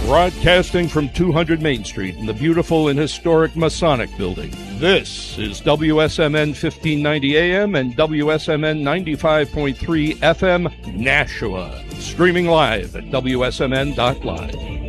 Broadcasting from 200 Main Street in the beautiful and historic Masonic Building, this is WSMN 1590 AM and WSMN 95.3 FM, Nashua. Streaming live at WSMN.live.